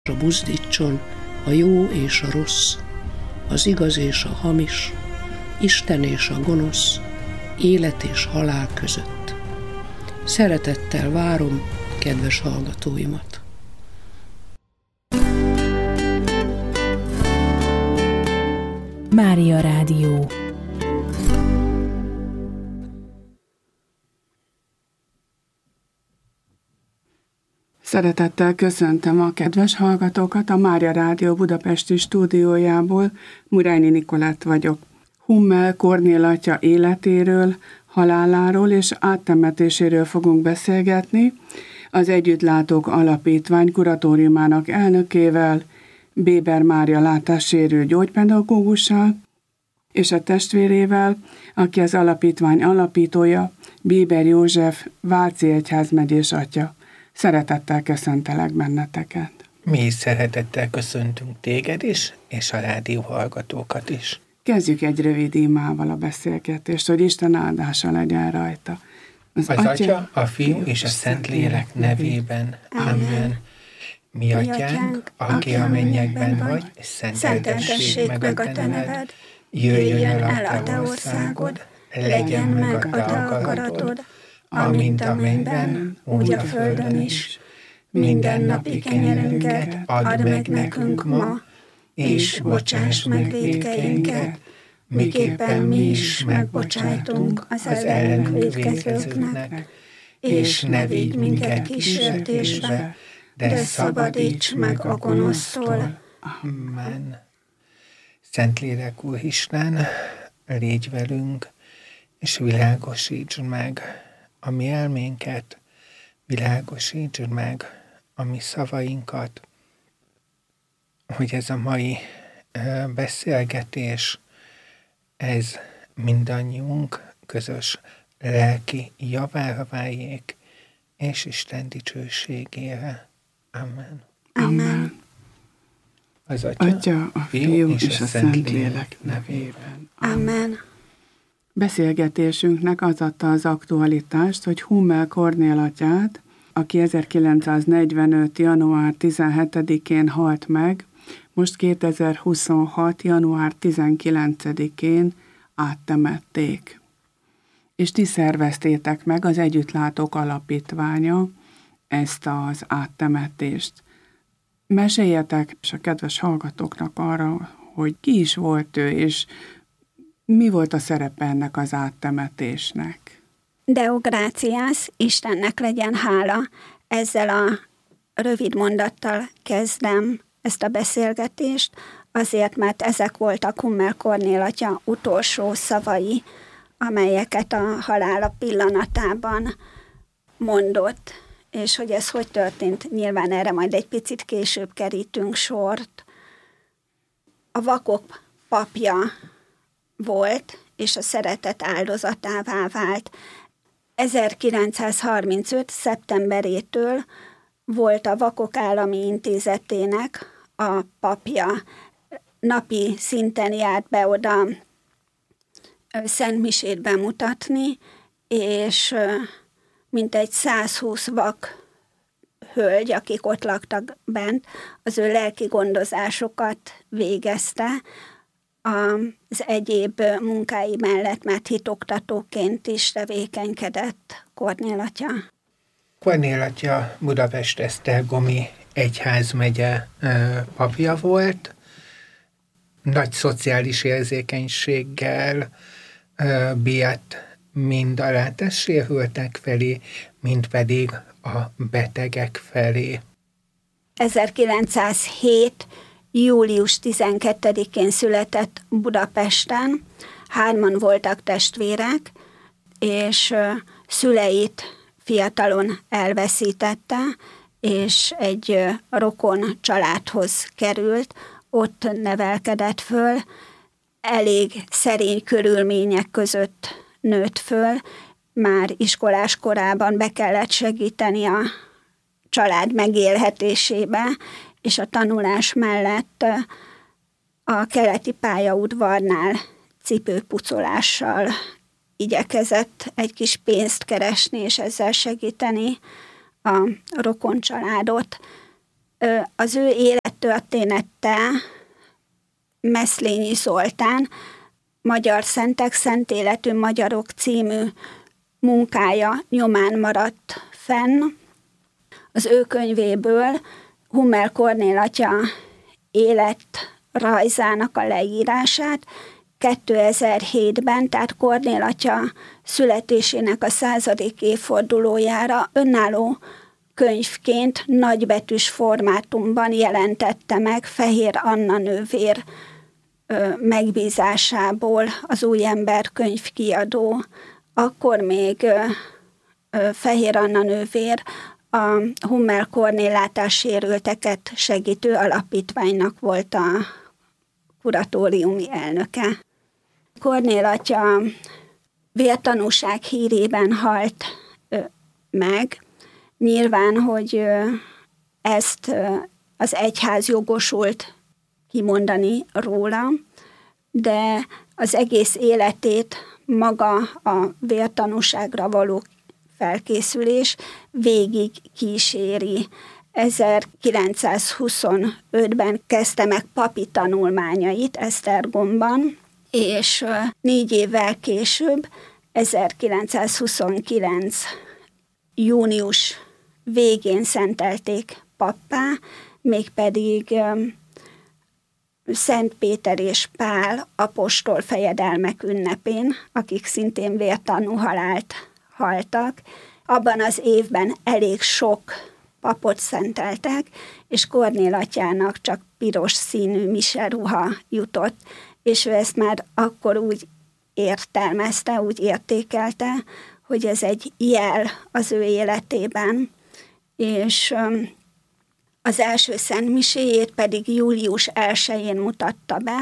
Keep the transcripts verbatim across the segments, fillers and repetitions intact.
buzdítson a jó és a rossz, az igaz és a hamis, Isten és a gonosz, élet és halál között. Szeretettel várom kedves hallgatóimat. Mária Rádió. Szeretettel köszöntöm a kedves hallgatókat a Mária Rádió budapesti stúdiójából. Murányi Nikolett vagyok. Hummel Kornél atya életéről, haláláról és áttemetéséről fogunk beszélgetni az Együttlátók Alapítvány kuratóriumának elnökével, Béber Mária látássérült gyógypedagógussal, és a testvérével, aki az alapítvány alapítója, Béber József, Váci egyházmegyés atya. Szeretettel köszöntelek benneteket. Mi is szeretettel köszöntünk téged is, és a rádió hallgatókat is. Kezdjük egy rövid imával a beszélgetést, hogy Isten áldása legyen rajta. Az, az Atya, Atya, a Fiú és a Szentlélek nevében. Amen. Mi Atyánk, aki a mennyekben vagy, szenteltessék meg a te neved, jöjjön el a te országod, legyen meg a te akaratod, amint a mennyben, úgy a földön is. Minden napi kenyerünket add meg nekünk ma, és bocsáss meg vétkeinket, miképpen mi is megbocsájtunk az ellenünk vétkezőknek, és ne vigy minket kísértésbe, de szabadíts meg a gonosztól. Amen. Szentlélek Úristen, légy velünk, és világosítsd meg a mi elménket, világosítsd meg a mi szavainkat, hogy ez a mai ö, beszélgetés, ez mindannyiunk közös lelki javára váljék, és Isten dicsőségére. Amen. Amen. Az Atya, Atya a Fiú és, és a Szentlélek nevében. Amen. Beszélgetésünknek az adta az aktualitást, hogy Hummel Kornél atyát, aki ezerkilencszáznegyvenöt. január tizenhetedikén halt meg, most kétezer-huszonhat. január tizenkilencedikén áttemették. És ti szerveztétek meg, az Együttlátók Alapítványa ezt az áttemetést. Meséljetek és a kedves hallgatóknak arra, hogy ki is volt ő, és mi volt a szerepe ennek az áttemetésnek? Deo gratias, Istennek legyen hála. Ezzel a rövid mondattal kezdem ezt a beszélgetést, azért, mert ezek voltak Hummel Kornél atya utolsó szavai, amelyeket a halála pillanatában mondott, és hogy ez hogy történt, nyilván erre majd egy picit később kerítünk sort. A vakok papja volt, és a szeretet áldozatává vált. ezerkilencszázharmincöt. szeptemberétől volt a Vakok Állami Intézetének a papja. Napi szinten járt be oda szentmisét bemutatni, és mintegy százhúsz vak hölgy, akik ott laktak bent, az ő lelki gondozásokat végezte, az egyéb munkái mellett, mert hitoktatóként is tevékenykedett Kornél atya. Kornél atya Budapest-Esztergomi egyházmegye papja volt, nagy szociális érzékenységgel bírt mind a látássérültek felé, mind pedig a betegek felé. ezerkilencszázhét. július tizenkettedikén született Budapesten, hárman voltak testvérek, és szüleit fiatalon elveszítette, és egy rokon családhoz került, ott nevelkedett föl, elég szerény körülmények között nőtt föl, már iskolás korában be kellett segíteni a család megélhetésébe, és a tanulás mellett a keleti pályaudvarnál cipőpucolással igyekezett egy kis pénzt keresni, és ezzel segíteni a rokon családot. Az ő élettörténete Meszlényi Zoltán Magyar Szentek, Szent Életű Magyarok című munkája nyomán maradt fenn. Az ő könyvéből Hummel Kornél atya életrajzának a leírását kétezer-hétben, tehát Kornél atya születésének a századik évfordulójára önálló könyvként nagybetűs formátumban jelentette meg Fehér Anna nővér megbízásából az Új Ember könyvkiadó. Akkor még Fehér Anna nővér a Hummel Kornél látássérülteket segítő alapítványnak volt a kuratóriumi elnöke. Kornél atya vértanúság hírében halt meg. Nyilván, hogy ezt az egyház jogosult kimondani róla, de az egész életét maga a vértanúságra való felkészülés végig kíséri. ezerkilencszázhuszonötben kezdte meg papi tanulmányait Esztergomban, és négy évvel később, ezerkilencszázhuszonkilenc június végén szentelték pappá, mégpedig Szent Péter és Pál apostol fejedelmek ünnepén, akik szintén vértanú halált haltak. Abban az évben elég sok papot szenteltek, és Kornél atyának csak piros színű miseruha jutott, és ő ezt már akkor úgy értelmezte, úgy értékelte, hogy ez egy jel az ő életében, és az első szentmiséjét pedig július elsején mutatta be,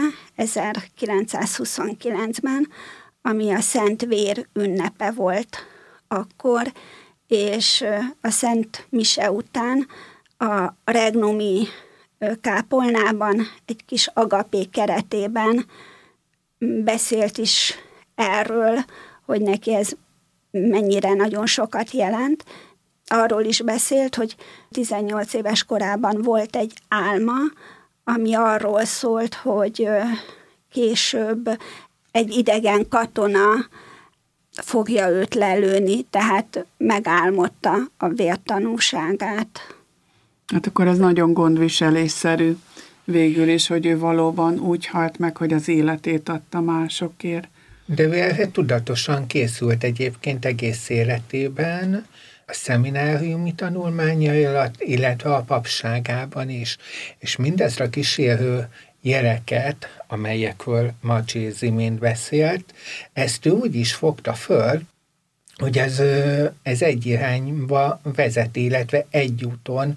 ezerkilencszázhuszonkilencben, ami a Szent Vér ünnepe volt akkor, és a Szent Mise után a regnumi kápolnában egy kis agapé keretében beszélt is erről, hogy neki ez mennyire nagyon sokat jelent. Arról is beszélt, hogy tizennyolc éves korában volt egy álma, ami arról szólt, hogy később egy idegen katona fogja őt lelőni, tehát megálmodta a vértanúságát. Hát akkor ez nagyon gondviselésszerű végül is, hogy ő valóban úgy halt meg, hogy az életét adta másokért. De ő erre tudatosan készült egyébként egész életében, a szemináriumi tanulmányai alatt, illetve a papságában is. És mindezre kísérő jeleket, amelyekről Macsi az imént beszélt, ezt ő úgy is fogta föl, hogy ez, ez egy irányba vezet, illetve egy úton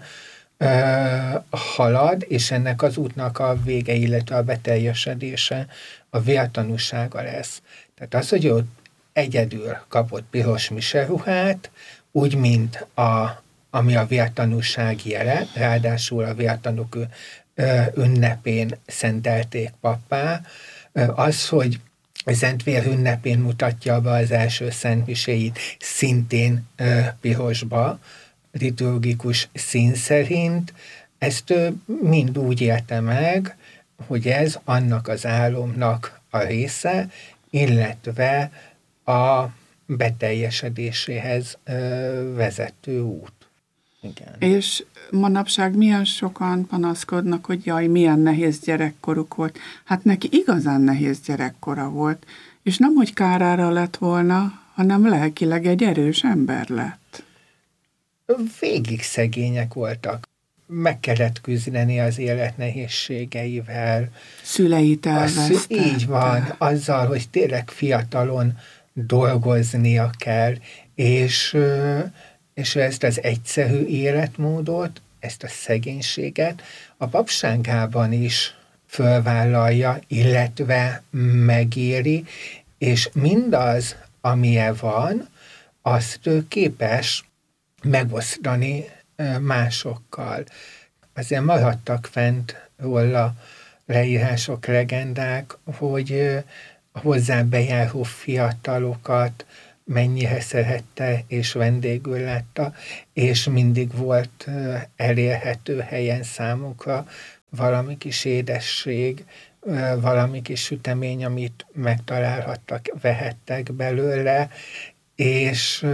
uh, halad, és ennek az útnak a vége, illetve a beteljesedése a vértanúsága lesz. Tehát az, hogy ő egyedül kapott piros miseruhát, úgy, mint a, ami a vértanúság jele, ráadásul a vértanúk ünnepén szentelték pappá, az, hogy a Szentvér ünnepén mutatja be az első szentmiséit szintén pirosba, liturgikus szín szerint, ezt mind úgy élte meg, hogy ez annak az álomnak a része, illetve a beteljesedéséhez vezető út. Igen. És manapság milyen sokan panaszkodnak, hogy jaj, milyen nehéz gyerekkoruk volt. Hát neki igazán nehéz gyerekkora volt, és nem, hogy kárára lett volna, hanem lelkileg egy erős ember lett. Végig szegények voltak. Meg kellett küzdeni az élet nehézségeivel. Szüleit elvesztette. Szü- így van, azzal, hogy tényleg fiatalon dolgoznia kell, és, és ezt az egyszerű életmódot, ezt a szegénységet a papságában is fölvállalja, illetve megéri, és mindaz, amilyen van, azt ő képes megosztani másokkal. Azért maradtak fent róla leírások, legendák, hogy a hozzá bejáró fiatalokat mennyihez szerette és vendégül látta, és mindig volt elérhető helyen számukra valami kis édesség, valami kis sütemény, amit megtalálhattak, vehettek belőle, és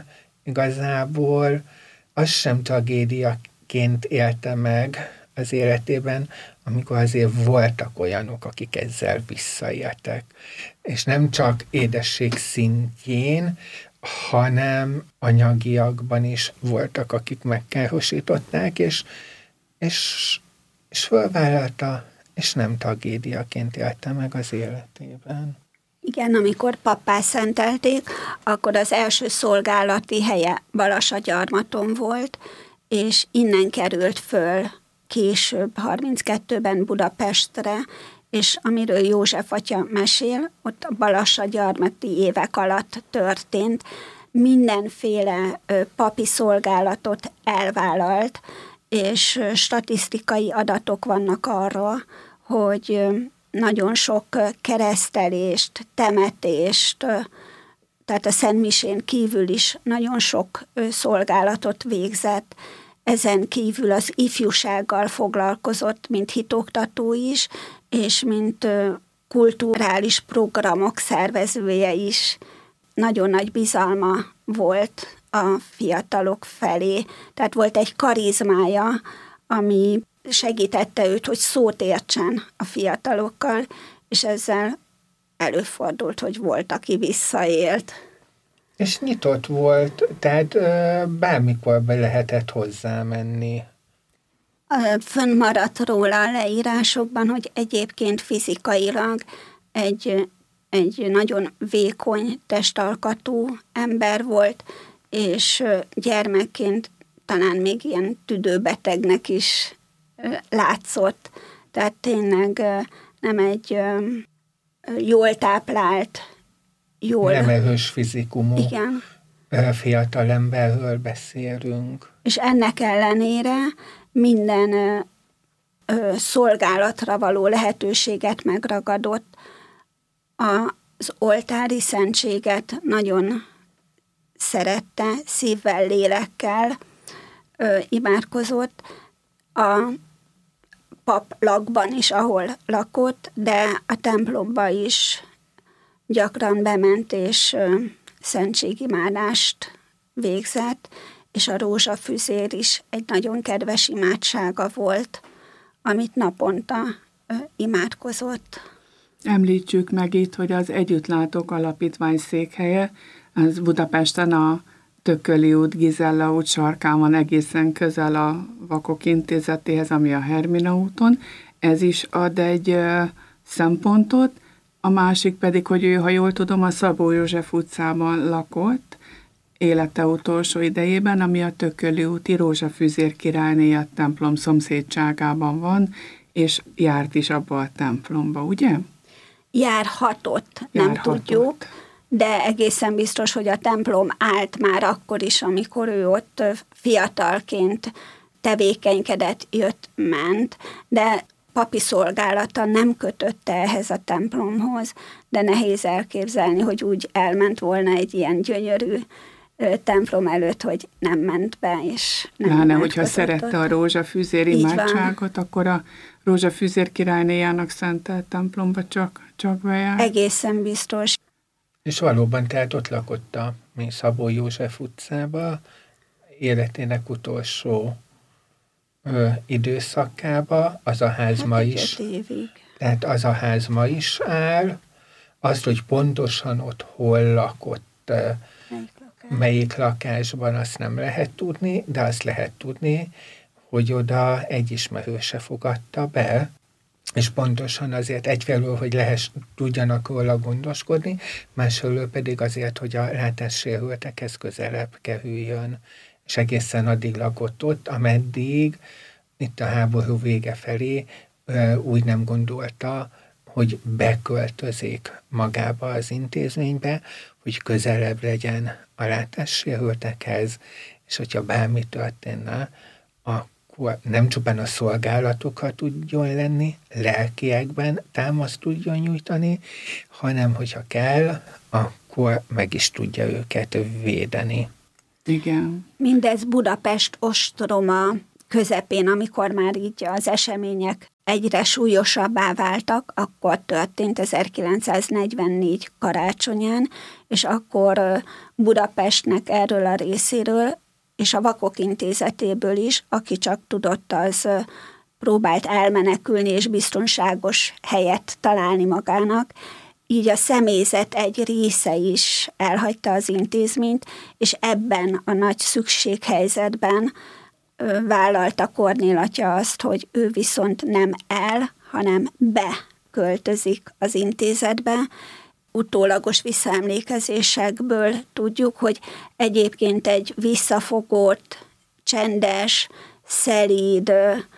igazából az sem tragédiaként élte meg az életében, amikor azért voltak olyanok, akik ezzel visszaéltek. És nem csak édesség szintjén, hanem anyagiakban is voltak, akik megkárosították, és, és, és fölvállalta, és nem tragédiaként élte meg az életében. Igen, amikor pappá szentelték, akkor az első szolgálati helye Balassagyarmaton volt, és innen került föl később, harminckettőben Budapestre, és amiről József atya mesél, ott a balassagyarmati évek alatt történt, mindenféle papi szolgálatot elvállalt, és statisztikai adatok vannak arra, hogy nagyon sok keresztelést, temetést, tehát a szentmisén kívül is nagyon sok szolgálatot végzett. Ezen kívül az ifjúsággal foglalkozott, mint hitoktató is, és mint kulturális programok szervezője is. Nagyon nagy bizalma volt a fiatalok felé. Tehát volt egy karizmája, ami segítette őt, hogy szót értsen a fiatalokkal, és ezzel előfordult, hogy volt, aki visszaélt. És nyitott volt, tehát ö, bármikor be lehetett hozzá menni. Fönnmaradt róla a leírásokban, hogy egyébként fizikailag egy, egy nagyon vékony testalkatú ember volt, és gyermekként talán még ilyen tüdőbetegnek is látszott. Tehát tényleg nem egy jól táplált, jól... Nem erős fizikumú igen. fiatal emberről beszélünk. És ennek ellenére minden ö, ö, szolgálatra való lehetőséget megragadott. Az oltári szentséget nagyon szerette, szívvel, lélekkel ö, imádkozott. A paplakban is, ahol lakott, de a templomba is gyakran bement, és ö, szentségimádást végzett, és a rózsafüzér is egy nagyon kedves imádsága volt, amit naponta ö, imádkozott. Említsük meg itt, hogy az Együttlátók Alapítvány székhelye, az Budapesten a Tököli út, Gizella út sarkán van, egészen közel a Vakok Intézetéhez, ami a Hermina úton. Ez is ad egy ö, szempontot, a másik pedig, hogy ő, ha jól tudom, a Szabó József utcában lakott, élete utolsó idejében, ami a Tököli úti Rózsafüzér királyné a templom szomszédságában van, és járt is abba a templomba, ugye? Járhatott, nem Járhatott. tudjuk, de egészen biztos, hogy a templom állt már akkor is, amikor ő ott fiatalként tevékenykedett, jött, ment, de papi szolgálata nem kötötte ehhez a templomhoz, de nehéz elképzelni, hogy úgy elment volna egy ilyen gyönyörű templom előtt, hogy nem ment be, és nem Láne, hogyha szerette a rózsafüzér imádságot, akkor a Rózsafüzér királynéjának szentelt templomba csak, csak bejár. Egészen biztos. És valóban, tehát ott lakott a Szabó József utcába, életének utolsó ö, időszakába, az a ház hát ma is. Évig. Tehát az a ház ma is áll. Azt, hogy pontosan ott hol lakott, ö, Melyik lakás? melyik lakásban, azt nem lehet tudni, de azt lehet tudni, hogy oda egy ismerőse fogadta be, és pontosan azért egyfelől, hogy lehess, tudjanak róla gondoskodni, másfelől pedig azért, hogy a látássérültekhez közelebb kerüljön, és egészen addig lakott ott, ameddig itt a háború vége felé úgy nem gondolta, hogy beköltözik magába az intézménybe, hogy közelebb legyen a látássérültekhez, és hogyha bármi történne, akkor nem csupán a szolgálatokra tudjon lenni, lelkiekben támaszt tudjon nyújtani, hanem hogyha kell, akkor akkor meg is tudja őket védeni. Igen. Mindez Budapest ostroma közepén, amikor már így az események egyre súlyosabbá váltak, akkor történt ezerkilencszáznegyvennégy karácsonyán, és akkor Budapestnek erről a részéről, és a Vakok Intézetéből is, aki csak tudott, az próbált elmenekülni és biztonságos helyet találni magának. Így a személyzet egy része is elhagyta az intézményt, és ebben a nagy szükséghelyzetben vállalta Kornél atya azt, hogy ő viszont nem el, hanem beköltözik az intézetbe. Utólagos visszaemlékezésekből tudjuk, hogy egyébként egy visszafogott, csendes, szelíd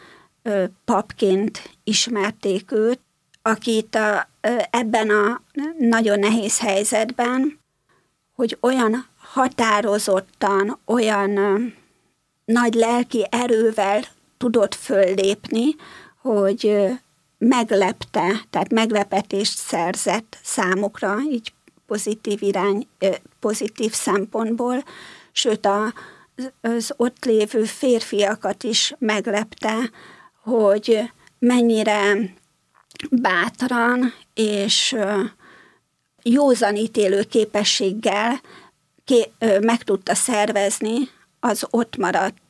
papként ismerték őt, akit a, ebben a nagyon nehéz helyzetben, hogy olyan határozottan, olyan nagy lelki erővel tudott föllépni, hogy meglepte, tehát meglepetést szerzett számukra, így pozitív irány, pozitív szempontból, sőt a, az ott lévő férfiakat is meglepte, hogy mennyire bátran és józanítélő képességgel meg tudta szervezni az ott maradt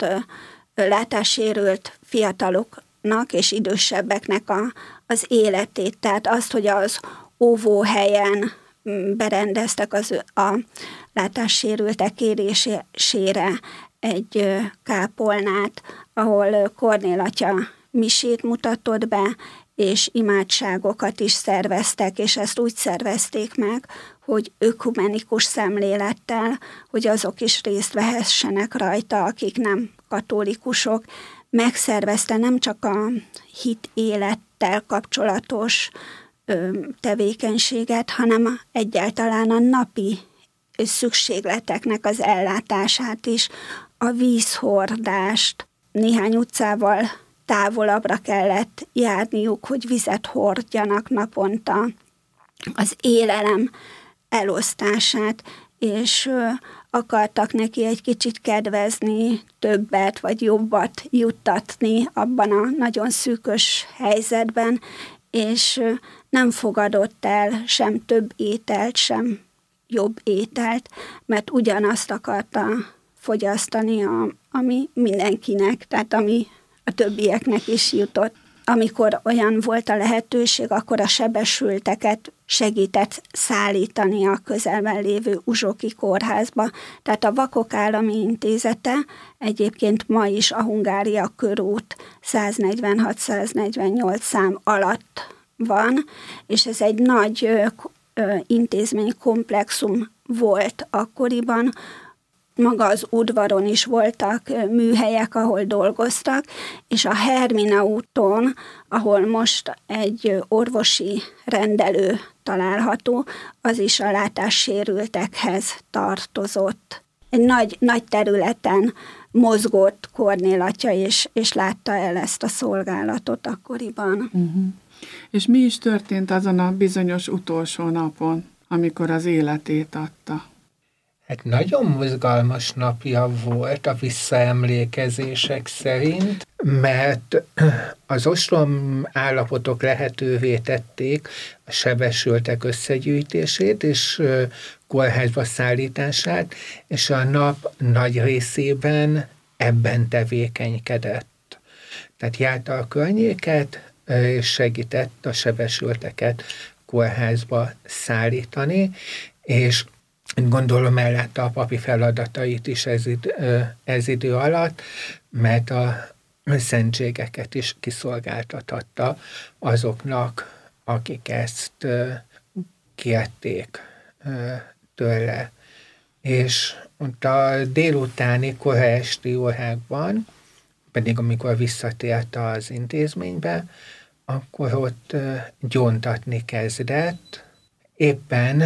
látássérült fiataloknak és idősebbeknek a, az életét. Tehát azt, hogy az óvóhelyen berendeztek az, a látássérültek kérésére egy kápolnát, ahol Kornél atya misét mutatott be, és imádságokat is szerveztek, és ezt úgy szervezték meg, hogy ökumenikus szemlélettel, hogy azok is részt vehessenek rajta, akik nem katolikusok. Megszervezte nem csak a hit élettel kapcsolatos ö, tevékenységet, hanem egyáltalán a napi szükségleteknek az ellátását is, a vízhordást. Néhány utcával távolabbra kellett járniuk, hogy vizet hordjanak naponta, az élelem elosztását, és akartak neki egy kicsit kedvezni, többet vagy jobbat juttatni abban a nagyon szűkös helyzetben, és nem fogadott el sem több ételt, sem jobb ételt, mert ugyanazt akarta fogyasztani, ami mindenkinek, tehát ami a többieknek is jutott. Amikor olyan volt a lehetőség, akkor a sebesülteket segített szállítani a közelben lévő Uzsoki kórházba. Tehát a Vakok Állami Intézete egyébként ma is a Hungária körút száznegyvenhat száznegyvennyolc szám alatt van, és ez egy nagy ö, ö, intézménykomplexum volt akkoriban. Maga az udvaron is voltak műhelyek, ahol dolgoztak, és a Hermina úton, ahol most egy orvosi rendelő található, az is a látássérültekhez tartozott. Egy nagy, nagy területen mozgott Kornél atya, és, és látta el ezt a szolgálatot akkoriban. Uh-huh. És mi is történt azon a bizonyos utolsó napon, amikor az életét adta? Hát nagyon mozgalmas napja volt a visszaemlékezések szerint, mert az ostrom állapotok lehetővé tették a sebesültek összegyűjtését és kórházba szállítását, és a nap nagy részében ebben tevékenykedett. Tehát járta a környéket, és segített a sebesülteket kórházba szállítani, és gondolom ellátta a papi feladatait is ez, id, ez idő alatt, mert a szentségeket is kiszolgáltatatta azoknak, akik ezt kérték tőle. És ott a délutáni, kora esti órákban, pedig amikor visszatért az intézménybe, akkor ott gyóntatni kezdett. Éppen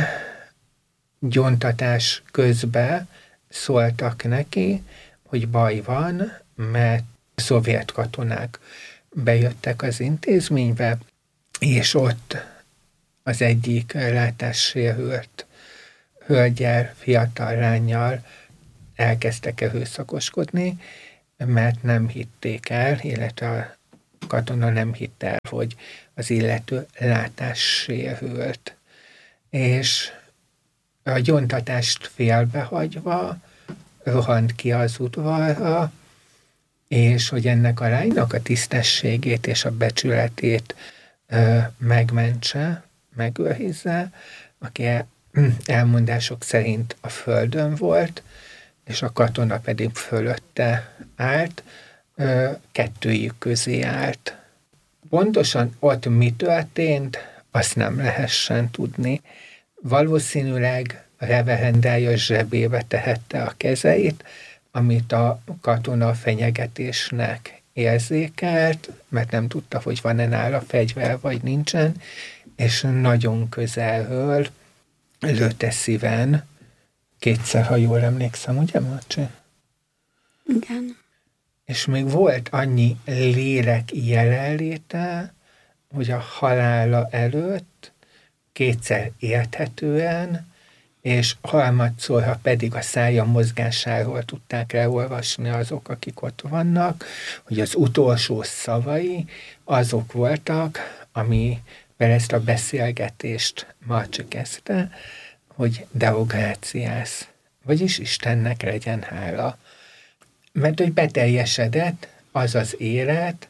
gyóntatás közben szóltak neki, hogy baj van, mert szovjet katonák bejöttek az intézménybe, és ott az egyik látássérült hölgyel, fiatal lánnyal elkezdtek erőszakoskodni, mert nem hitték el, illetve a katona nem hitte el, hogy az illető látássérült. És a gyóntatást félbehagyva rohant ki az udvarra, és hogy ennek a lánynak a tisztességét és a becsületét ö, megmentse, megőrizze, aki elmondások szerint a földön volt, és a katona pedig fölötte állt, ö, kettőjük közé állt. Pontosan ott mi történt, azt nem lehessen tudni. Valószínűleg a reverendája zsebébe tehette a kezeit, amit a katona fenyegetésnek érzékelt, mert nem tudta, hogy van-e nála fegyver, vagy nincsen, és nagyon közelről lőtte szíven, kétszer, ha jól emlékszem, ugye, Marcsi? Igen. És még volt annyi lélek jelenléte, hogy a halála előtt kétszer érthetően, és harmadszorra pedig a szája mozgásáról tudták leolvasni azok, akik ott vannak, hogy az utolsó szavai azok voltak, amivel ezt a beszélgetést Marcsi kezdte, hogy Deo gratias, vagyis Istennek legyen hála. Mert hogy beteljesedett az az élet,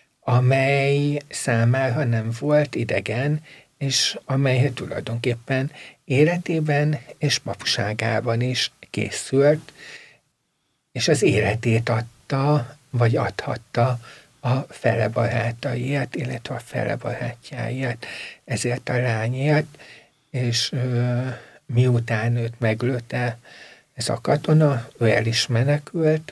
amely számára nem volt idegen, és amely tulajdonképpen életében és papságában is készült, és az életét adta, vagy adhatta a fele barátaiért, illetve a fele barátjáért, ezért a lányért, és ö, miután őt meglőtte ez a katona, ő el is menekült,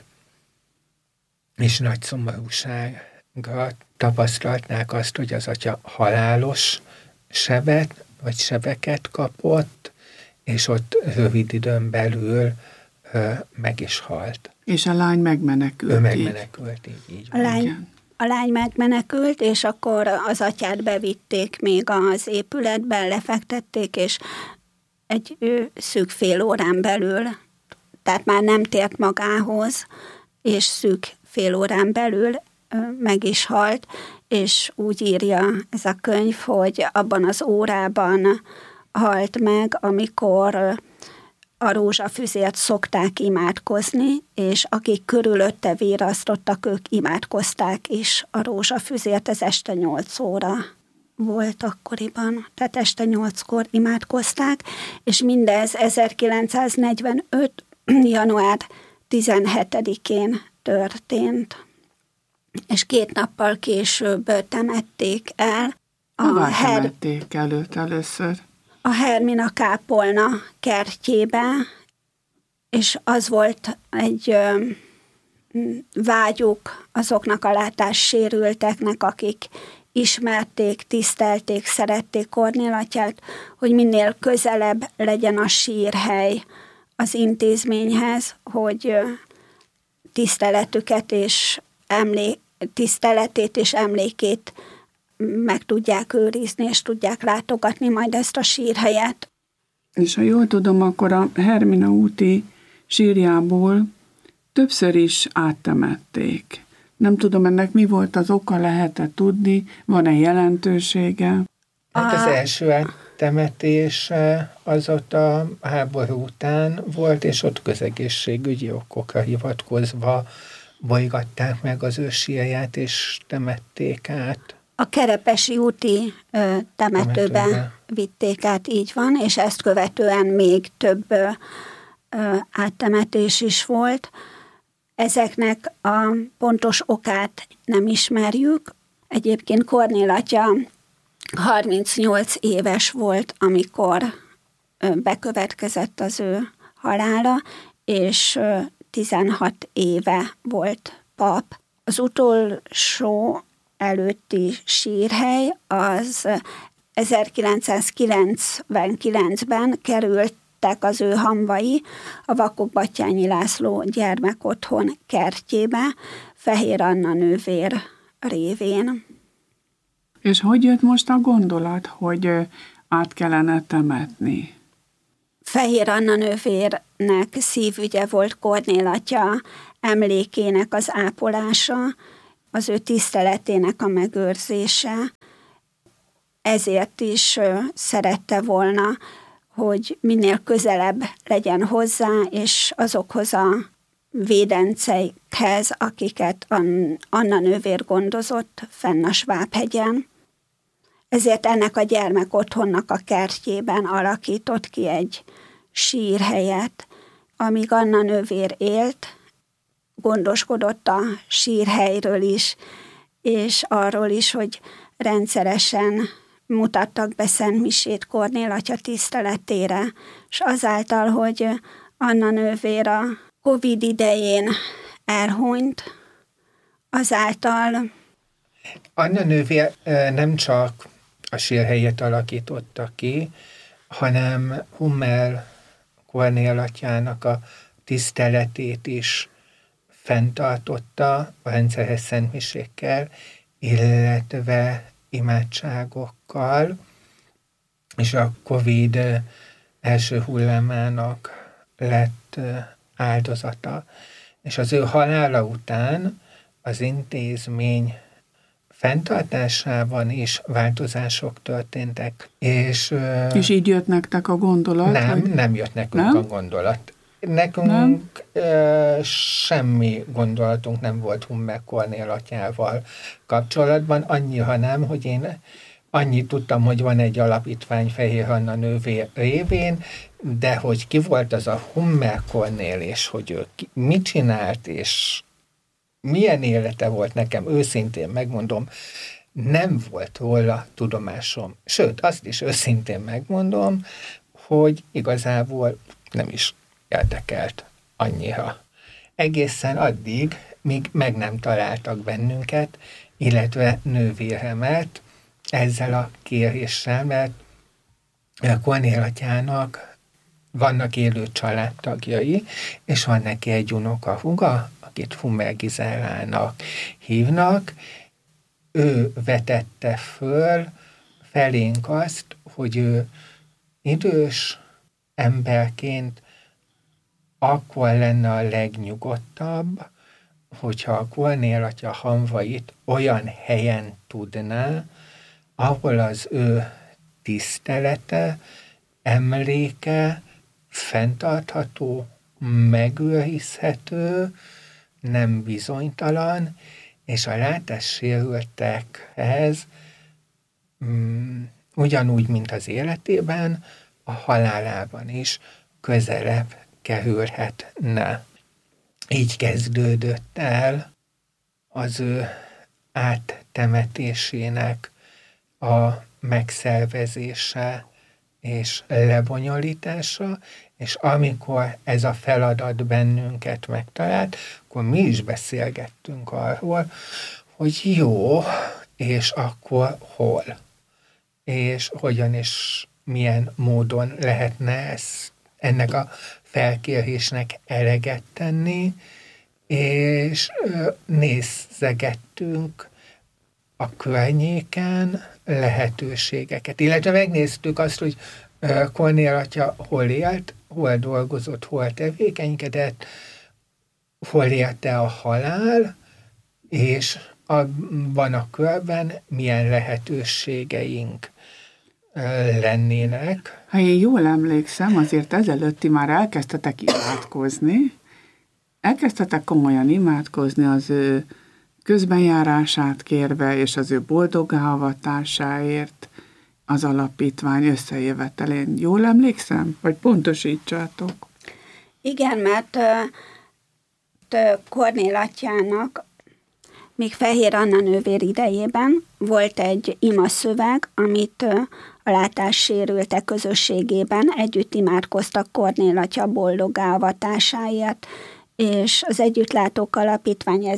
és nagy szomorúságra tapasztalták azt, hogy az atya halálos sebet, vagy sebeket kapott, és ott rövid időn belül ö, meg is halt. És a lány megmenekült. Ő megmenekült, így, így a lány, a lány megmenekült, és akkor az atyát bevitték még az épületbe, lefektették, és egy ő, szűk fél órán belül, tehát már nem tért magához, és szűk fél órán belül ö, meg is halt, és úgy írja ez a könyv, hogy abban az órában halt meg, amikor a rózsafüzért szokták imádkozni, és akik körülötte virrasztottak, ők imádkozták is a rózsafüzért, ez este nyolc óra volt akkoriban, tehát este nyolckor imádkozták, és mindez ezerkilencszáznegyvenöt. január tizenhetedikén történt. És két nappal később temették el. Hová her... temették el őt először? A Hermina kápolna kertjébe, és az volt egy ö, vágyuk azoknak a látássérülteknek, akik ismerték, tisztelték, szerették Kornél atyát, hogy minél közelebb legyen a sírhely az intézményhez, hogy ö, tiszteletüket és emlék tiszteletét és emlékét meg tudják őrizni, és tudják látogatni majd ezt a sírhelyet. És ha jól tudom, akkor a Hermina úti sírjából többször is áttemették. Nem tudom, ennek mi volt az oka, lehet-e tudni, van-e jelentősége? Hát az első áttemetés az ott a háború után volt, és ott közegészségügyi okokra hivatkozva bolygatták meg az ő sírját, és temették át. A Kerepesi úti ö, temetőbe, temetőbe vitték át, így van, és ezt követően még több ö, ö, áttemetés is volt. Ezeknek a pontos okát nem ismerjük. Egyébként Kornél atya harmincnyolc éves volt, amikor ö, bekövetkezett az ő halála, és ö, tizenhat éve volt pap. Az utolsó előtti sírhely az ezerkilencszázkilencvenkilencben kerültek az ő hamvai a Vakok-Batthyányi László gyermekotthon kertjébe, Fehér Anna nővér révén. És hogy jött most a gondolat, hogy át kellene temetni? Fehér Anna nővérnek szívügye volt Kornél atya emlékének az ápolása, az ő tiszteletének a megőrzése. Ezért is szerette volna, hogy minél közelebb legyen hozzá, és azokhoz a védenceikhez, akiket Anna nővér gondozott fenn a Svábhegyen. Ezért ennek a gyermek otthonnak a kertjében alakított ki egy sírhelyet. Amíg Anna nővér élt, gondoskodott a sírhelyről is, és arról is, hogy rendszeresen mutattak be szentmisét Kornél atya tiszteletére, és azáltal, hogy Anna nővér a Covid idején elhunyt, azáltal... Anna nővér nem csak a sírhelyet alakította ki, hanem Hummel Kornél atyának a tiszteletét is fenntartotta a rendszeres szentmisékkel, illetve imádságokkal, és a Covid első hullámának lett áldozata. És az ő halála után az intézmény fenntartásában is változások történtek. És, és így jött nektek a gondolat? Nem, vagy? nem jött nekünk nem? a gondolat. Nekünk nem? semmi gondolatunk nem volt Hummel Kornél atyával kapcsolatban, annyi, ha nem, hogy én annyit tudtam, hogy van egy alapítvány Fehér Anna nővér révén, de hogy ki volt az a Hummel Kornél, és hogy ő ki, mit csinált, és milyen élete volt nekem, őszintén megmondom, nem volt róla tudomásom. Sőt, azt is őszintén megmondom, hogy igazából nem is érdekelt annyira. Egészen addig, míg meg nem találtak bennünket, illetve nővéremet ezzel a kéréssel, mert Kornél atyának vannak élő családtagjai, és van neki egy unokahúga, akit Hummel Gizellának hívnak. Ő vetette föl felénk azt, hogy ő idős emberként akkor lenne a legnyugodtabb, hogyha a Kornél atya hamvait olyan helyen tudná, ahol az ő tisztelete, emléke fenntartható, megőrizhető, nem bizonytalan, és a látássérültekhez mm, ugyanúgy, mint az életében, a halálában is közelebb kerülhetne. Így kezdődött el az ő áttemetésének a megszervezése és lebonyolítása, és amikor ez a feladat bennünket megtalált, akkor mi is beszélgettünk arról, hogy jó, és akkor hol, és hogyan és milyen módon lehetne ezt, ennek a felkérésnek eleget tenni, és nézegettünk a környéken lehetőségeket. Illetve megnéztük azt, hogy Kornél atya hol élt, hol dolgozott, hol tevékenykedett, hol érte a halál, és abban a körben milyen lehetőségeink lennének. Ha én jól emlékszem, azért ezelőtti már elkezdtetek imádkozni, elkezdtetek komolyan imádkozni az ő közbenjárását kérve, és az ő boldoggá-avatásáért az alapítvány összejövetelén. Jól emlékszem? Vagy pontosítsátok? Igen, mert Kornél atyának még Fehér Anna nővér idejében volt egy imaszöveg, amit a látássérültek közösségében együtt imádkoztak Kornél atya boldoggá-avatásáért, és az Együttlátók Alapítvány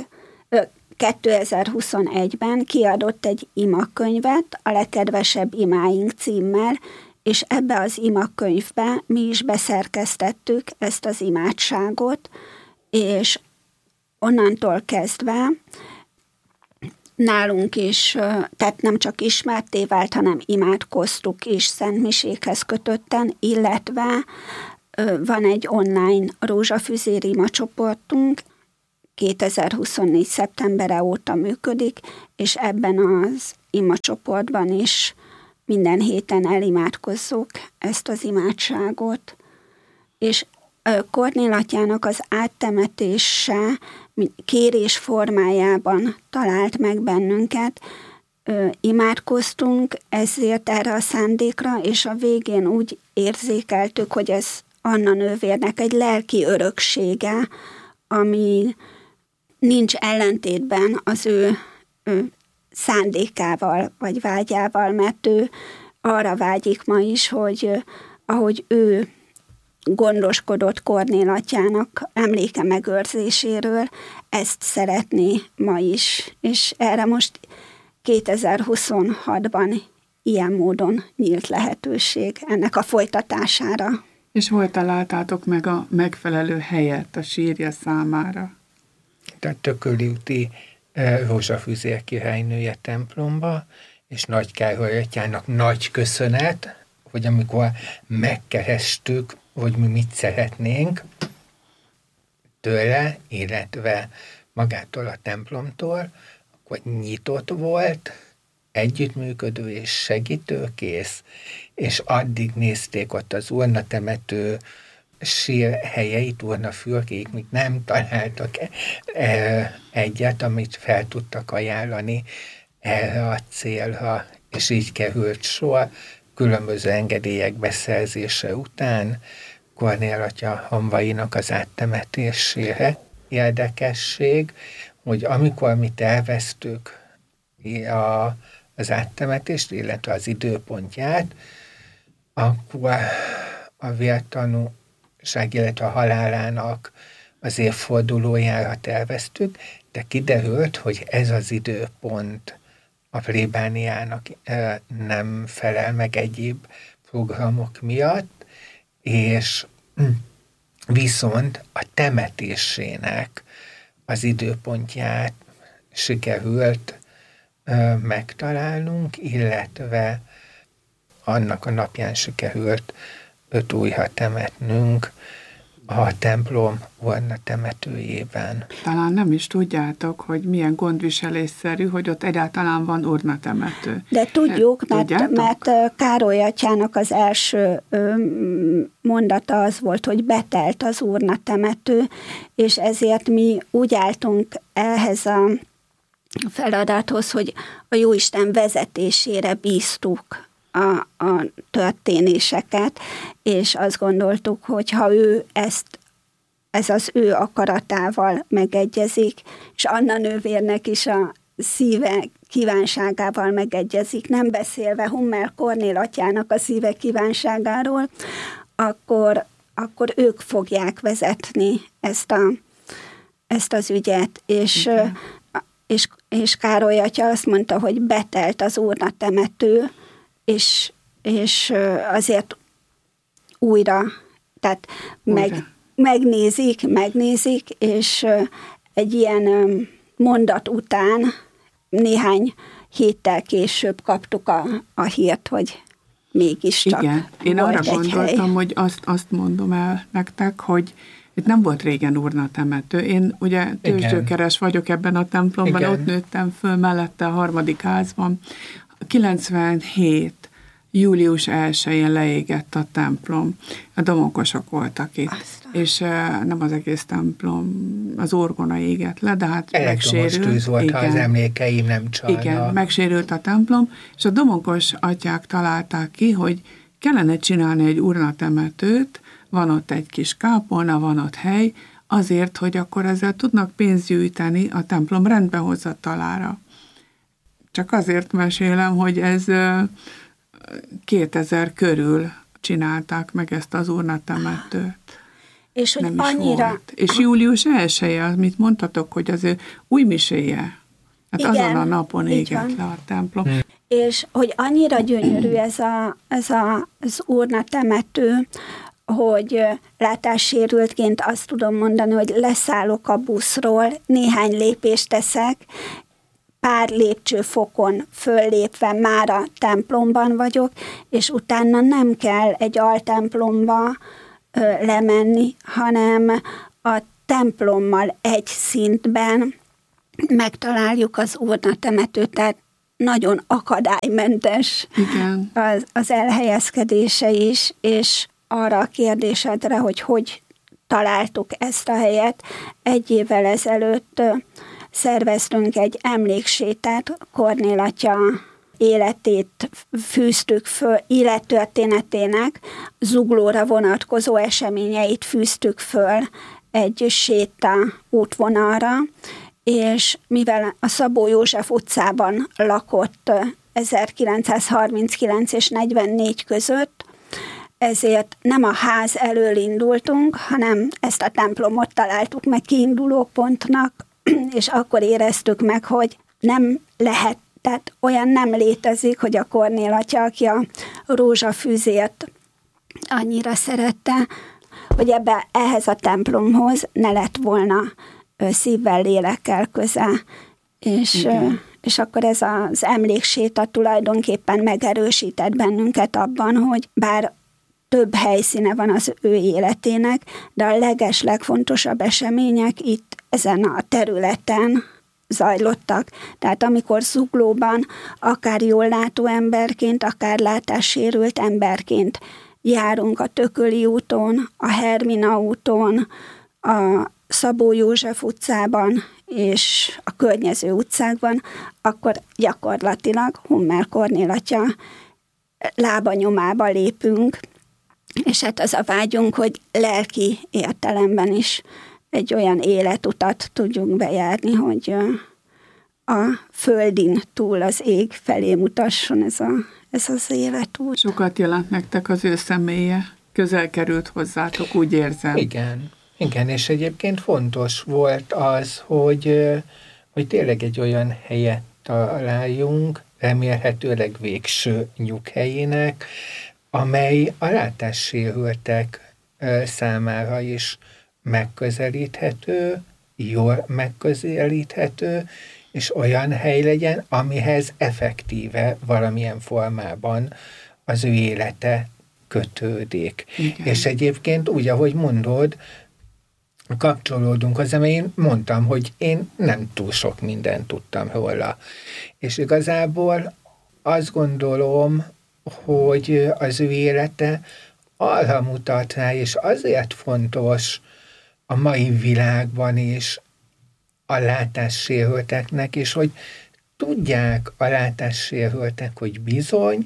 kétezer-huszonegyben kiadott egy imakönyvet, a Legkedvesebb imáink címmel, és ebbe az imakönyvbe mi is beszerkesztettük ezt az imádságot, és onnantól kezdve nálunk is, tehát nem csak ismertté vált, hanem imádkoztuk is szentmisékhez kötötten, illetve van egy online rózsafűzér ima csoportunk, kétezer-huszonnégy. szeptembere óta működik, és ebben az ima csoportban is minden héten elimádkozzuk ezt az imádságot. És Kornél atyának az áttemetése kérés formájában talált meg bennünket, imádkoztunk ezért erre a szándékra, és a végén úgy érzékeltük, hogy ez Anna nővérnek egy lelki öröksége, ami nincs ellentétben az ő, ő szándékával, vagy vágyával, mert ő arra vágyik ma is, hogy ahogy ő gondoskodott Kornél atyának emléke megőrzéséről, ezt szeretné ma is. És erre most kétezer-huszonhatban ilyen módon nyílt lehetőség ennek a folytatására. És hol találtátok meg a megfelelő helyet a sírja számára? Tehát Tököli úti Rózsafűzér királynője templomba, és Nagy Károly atyának nagy köszönet, hogy amikor megkerestük, hogy mi mit szeretnénk tőle, illetve magától a templomtól, akkor nyitott volt, együttműködő és segítőkész, és addig nézték ott az urnatemető sírhelyeit, urnafürkéig, míg nem találtak egyet, amit fel tudtak ajánlani erre a célra, és így került sor különböző engedélyek beszerzése után Kornél atya hamvainak az áttemetésére. Érdekesség, hogy amikor mi terveztük a, az áttemetést, illetve az időpontját, akkor a vértanúság, illetve a halálának az évfordulójára terveztük, de kiderült, hogy ez az időpont a plébániának nem felel meg egyéb programok miatt, és viszont a temetésének az időpontját sikerült megtalálnunk, illetve annak a napján sikerült öt újra temetnünk a templom urna temetőjében. Talán nem is tudjátok, hogy milyen gondviselésszerű, hogy ott egyáltalán van urna temető. De tudjuk, mert, mert Károly atyának az első mondata az volt, hogy betelt az urna temető, és ezért mi úgy álltunk ehhez a feladathoz, hogy a Jóisten vezetésére bíztuk A, a történéseket, és azt gondoltuk, hogy ha ő ezt, ez az ő akaratával megegyezik, és Anna nővérnek is a szíve kívánságával megegyezik, nem beszélve Hummel Kornél atyának a szíve kívánságáról, akkor, akkor ők fogják vezetni ezt, a, ezt az ügyet, és, és, és Károly atya azt mondta, hogy betelt az urna temető, És, és azért újra, tehát újra. Meg, megnézik, megnézik, és egy ilyen mondat után néhány héttel később kaptuk a, a hírt, hogy mégiscsak Igen, én arra gondoltam, hely. hogy azt, azt mondom el nektek, hogy itt nem volt régen urna temető. Én ugye tőzsdőkeres vagyok ebben a templomban, Igen. ott nőttem föl, mellette a harmadik házban. kilencvenhét július elsején leégett a templom. A domokosok voltak itt. Aztán. És uh, nem az egész templom, az orgona égett le, de hát megsérült. Tűz volt, igen, ha az emlékeim nem csalnak. Igen, megsérült a templom, és a domokos atyák találták ki, hogy kellene csinálni egy urnatemetőt, van ott egy kis kápolna, van ott hely, azért, hogy akkor ezzel tudnak pénzt gyűjteni a templom rendbehozatalára. Csak azért mesélem, hogy ez kétezer körül csinálták meg ezt az urnatemetőt. És hogy annyira... És július elseje, amit mondtatok, hogy az ő új miséje. Hát igen, azon a napon égett le a templom. Hmm. És hogy annyira gyönyörű ez, a, ez a, az urnatemető, hogy látássérültként azt tudom mondani, hogy leszállok a buszról, néhány lépést teszek, pár lépcsőfokon föllépve már a templomban vagyok, és utána nem kell egy altemplomba ö, lemenni, hanem a templommal egy szintben megtaláljuk az urna temetőt, tehát nagyon akadálymentes Igen. Az, az elhelyezkedése is, és arra a kérdésedre, hogy hogy találtuk ezt a helyet, egy évvel ezelőtt szerveztünk egy emléksétát, Kornél atya életét fűztük föl, élettörténetének Zuglóra vonatkozó eseményeit fűztük föl egy séta útvonalra, és mivel a Szabó József utcában lakott ezerkilencszázharminckilenc és negyvennégy között, ezért nem a ház elől indultunk, hanem ezt a templomot találtuk meg kiindulópontnak, és akkor éreztük meg, hogy nem lehet, tehát olyan nem létezik, hogy a Kornél atya, aki a rózsafűzért annyira szerette, hogy ebbe, ehhez a templomhoz ne lett volna szívvel, lélekkel köze. És, és akkor ez az emlékséta tulajdonképpen megerősített bennünket abban, hogy bár több helyszíne van az ő életének, de a leges, legfontosabb események itt ezen a területen zajlottak. Tehát amikor Zuglóban akár jól látó emberként, akár látássérült emberként járunk a Tököli úton, a Hermina úton, a Szabó József utcában és a környező utcákban, akkor gyakorlatilag Hummel Kornél atya lábanyomába lépünk, és hát az a vágyunk, hogy lelki értelemben is egy olyan életutat tudjunk bejárni, hogy a földin túl az ég felé mutasson ez, a, ez az életút. Sokat jelent nektek az ő személye, közel került hozzátok, úgy érzem. Igen, igen, és egyébként fontos volt az, hogy, hogy tényleg egy olyan helyet találjunk, remélhetőleg végső nyughelyének, amely a látássérültek számára is megközelíthető, jól megközelíthető, és olyan hely legyen, amihez effektíve valamilyen formában az ő élete kötődik. Igen. És egyébként úgy, ahogy mondod, kapcsolódunk az, mert én mondtam, hogy én nem túl sok mindent tudtam róla. És igazából azt gondolom, hogy az ő élete arra mutat rá, és azért fontos a mai világban is a látássérülteknek, és hogy tudják a látássérültek, hogy bizony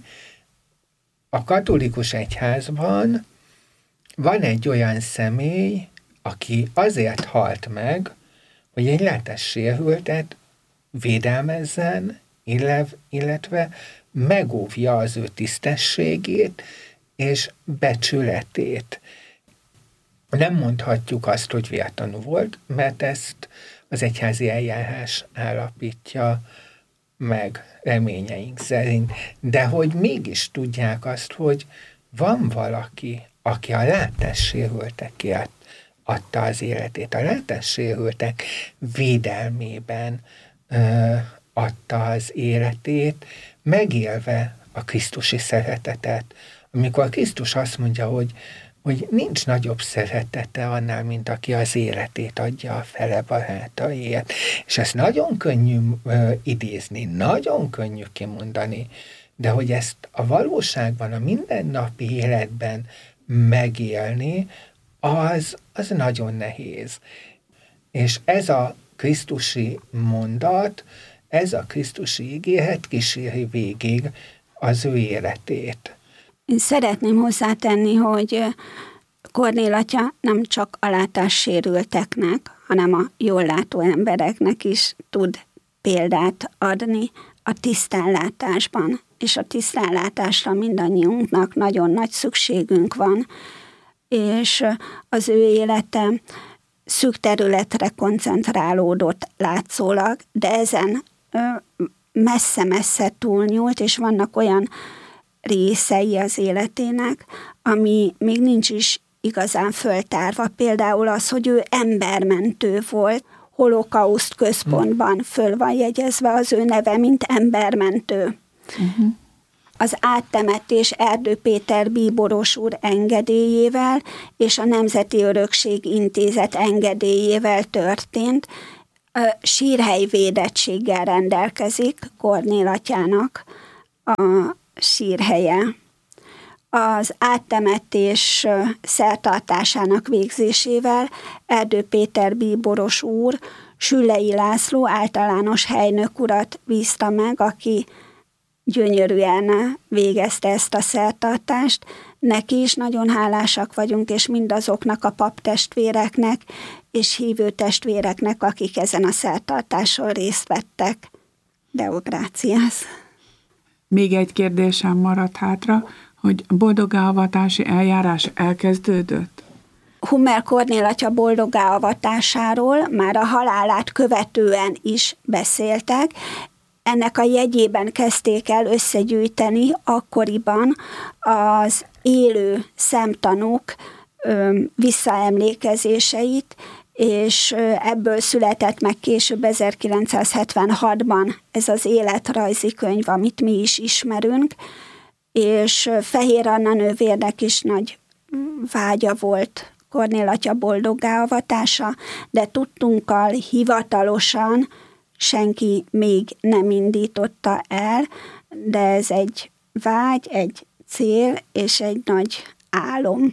a katolikus egyházban van egy olyan személy, aki azért halt meg, hogy egy látássérültet védelmezzen, illetve megóvja az ő tisztességét és becsületét. Nem mondhatjuk azt, hogy vértanú volt, mert ezt az egyházi eljárás állapítja meg reményeink szerint. De hogy mégis tudják azt, hogy van valaki, aki a látássérültekért adta az életét. A látássérültek védelmében ö, adta az életét, megélve a krisztusi szeretetet. Amikor Krisztus azt mondja, hogy, hogy nincs nagyobb szeretete annál, mint aki az életét adja a fele barátaiért. És ezt nagyon könnyű ö, idézni, nagyon könnyű kimondani, de hogy ezt a valóságban, a mindennapi életben megélni, az, az nagyon nehéz. És ez a krisztusi mondat, ez a krisztusi ígéret kíséri végig az ő életét. Én szeretném hozzátenni, hogy Kornél atya nem csak a látássérülteknek, hanem a jól látó embereknek is tud példát adni a tisztánlátásban. És a tisztánlátásra mindannyiunknak nagyon nagy szükségünk van, és az ő élete szűk területre koncentrálódott látszólag, de ezen messze-messze túlnyúlt, és vannak olyan részei az életének, ami még nincs is igazán föltárva. Például az, hogy ő embermentő volt, holokauszt központban föl van jegyezve az ő neve, mint embermentő. Uh-huh. Az áttemetés Erdő Péter bíboros úr engedélyével és a Nemzeti Örökség Intézet engedélyével történt. Sírhely védettséggel rendelkezik Kornél atyának a sírhelye. Az áttemetés szertartásának végzésével Erdő Péter bíboros úr Süllei László általános helynök urat bízta meg, aki gyönyörűen végezte ezt a szertartást. Neki is nagyon hálásak vagyunk, és mindazoknak a paptestvéreknek és hívő testvéreknek, akik ezen a szertartáson részt vettek. Deo gratias. Még egy kérdésem maradt hátra, hogy boldogáavatási eljárás elkezdődött? Hummel Kornél atya boldogáavatásáról már a halálát követően is beszéltek. Ennek a jegyében kezdték el összegyűjteni akkoriban az élő szemtanúk visszaemlékezéseit, és ebből született meg később ezerkilencszázhetvenhatban ez az életrajzi könyv, amit mi is ismerünk, és Fehér Anna nővérnek is nagy vágya volt Kornél atya boldogáavatása, de tudtunkkal hivatalosan senki még nem indította el, de ez egy vágy, egy cél és egy nagy álom.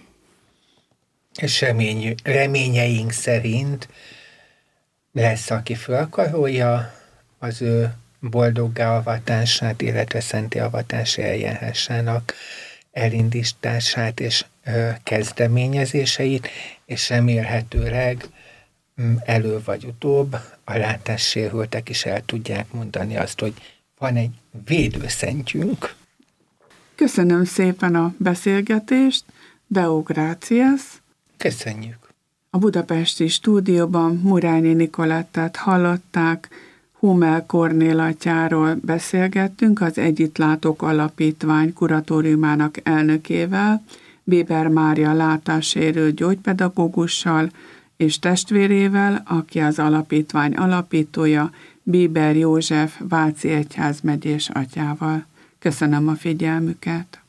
És remény, reményeink szerint lesz, aki felkarolja az ő boldoggá avatását, illetve szenté avatási eljárásának elindítását és ö, kezdeményezéseit, és remélhetőleg elő vagy utóbb a látássérültek is el tudják mondani azt, hogy van egy védőszentjünk. Köszönöm szépen a beszélgetést, Deo gratias. Köszönjük. A budapesti stúdióban Murányi Nikolettát hallották, Hummel Kornél atyáról beszélgettünk, az Együttlátók Alapítvány kuratóriumának elnökével, Béber Mária látássérült gyógypedagógussal, és testvérével, aki az alapítvány alapítója, Bieber József váci egyházmegyés atyával. Köszönöm a figyelmüket!